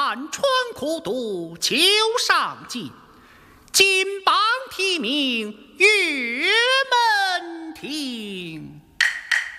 寒窗苦读求上进，金榜题名